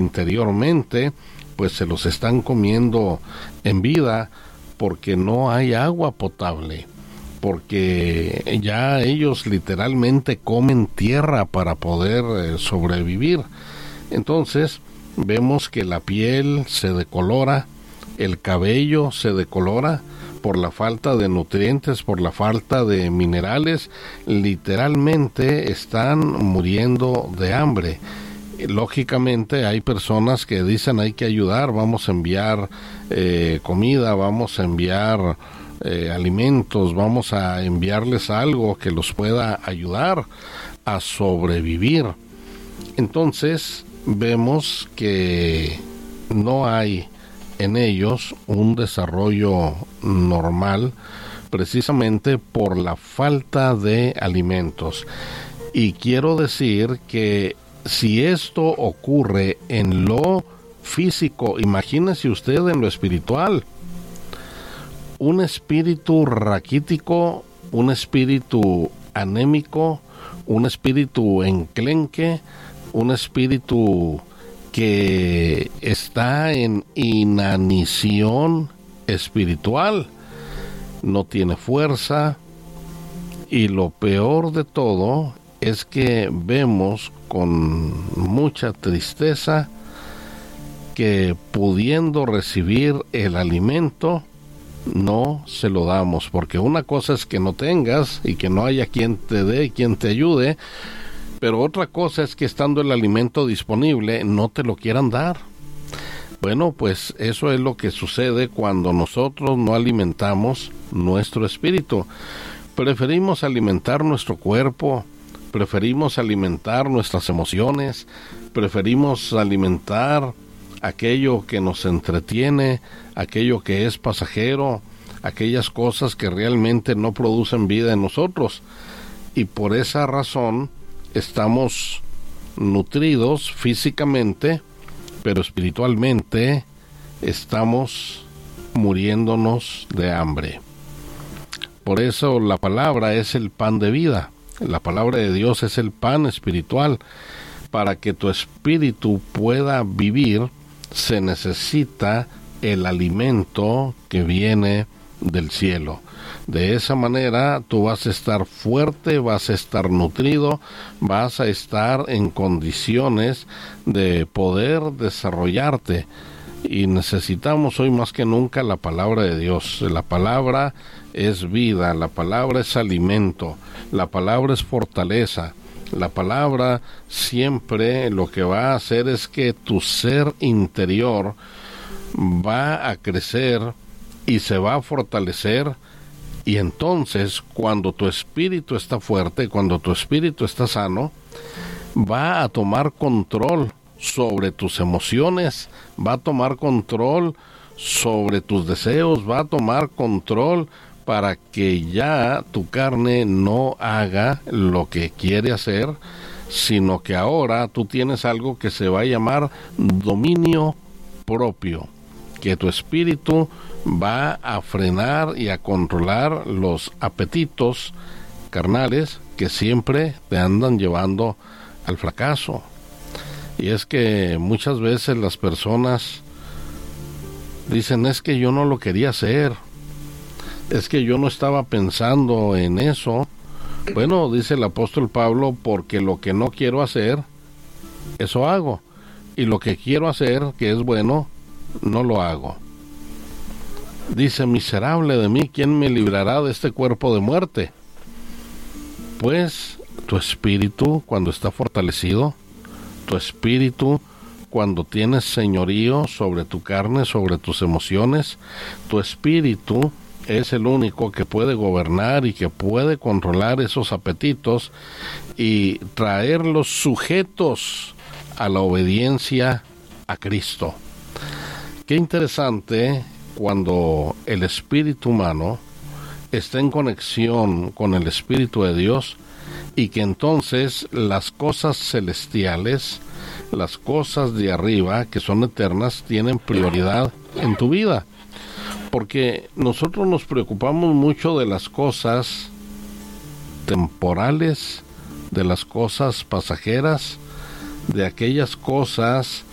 interiormente, pues se los están comiendo en vida porque no hay agua potable, porque ya ellos literalmente comen tierra para poder sobrevivir. Entonces vemos que la piel se decolora, el cabello se decolora por la falta de nutrientes, por la falta de minerales. Literalmente están muriendo de hambre. Lógicamente hay personas que dicen hay que ayudar, vamos a enviar comida, vamos a enviar alimentos, vamos a enviarles algo que los pueda ayudar a sobrevivir. Entonces vemos que no hay en ellos un desarrollo normal, precisamente por la falta de alimentos. Y quiero decir que si esto ocurre en lo físico, imagínese usted en lo espiritual. Un espíritu raquítico, un espíritu anémico, un espíritu enclenque, un espíritu que está en inanición espiritual, no tiene fuerza, y lo peor de todo es que vemos con mucha tristeza que pudiendo recibir el alimento no se lo damos, porque una cosa es que no tengas y que no haya quien te dé, quien te ayude, pero otra cosa es que estando el alimento disponible no te lo quieran dar. Bueno, pues eso es lo que sucede cuando nosotros no alimentamos nuestro espíritu. Preferimos alimentar nuestro cuerpo, preferimos alimentar nuestras emociones, preferimos alimentar aquello que nos entretiene, aquello que es pasajero, aquellas cosas que realmente no producen vida en nosotros. Y por esa razón estamos nutridos físicamente, pero espiritualmente estamos muriéndonos de hambre. Por eso la palabra es el pan de vida. La palabra de Dios es el pan espiritual. Para que tu espíritu pueda vivir, se necesita el alimento que viene del cielo. De esa manera tú vas a estar fuerte, vas a estar nutrido, vas a estar en condiciones de poder desarrollarte. Y necesitamos hoy más que nunca la palabra de Dios. La palabra es vida, la palabra es alimento, la palabra es fortaleza. La palabra siempre lo que va a hacer es que tu ser interior va a crecer y se va a fortalecer. Y entonces, cuando tu espíritu está fuerte, cuando tu espíritu está sano, va a tomar control sobre tus emociones, va a tomar control sobre tus deseos, va a tomar control para que ya tu carne no haga lo que quiere hacer, sino que ahora tú tienes algo que se va a llamar dominio propio, que tu espíritu va a frenar y a controlar los apetitos carnales que siempre te andan llevando al fracaso. Y es que muchas veces las personas dicen, es que yo no lo quería hacer, es que yo no estaba pensando en eso. Bueno, dice el apóstol Pablo, porque lo que no quiero hacer, eso hago, y lo que quiero hacer, que es bueno, no lo hago. Dice, miserable de mí, ¿quién me librará de este cuerpo de muerte? Pues tu espíritu, cuando está fortalecido, tu espíritu, cuando tienes señorío sobre tu carne, sobre tus emociones, tu espíritu es el único que puede gobernar y que puede controlar esos apetitos y traerlos sujetos a la obediencia a Cristo. Qué interesante cuando el espíritu humano está en conexión con el Espíritu de Dios y que entonces las cosas celestiales, las cosas de arriba que son eternas, tienen prioridad en tu vida. Porque nosotros nos preocupamos mucho de las cosas temporales, de las cosas pasajeras, de aquellas cosas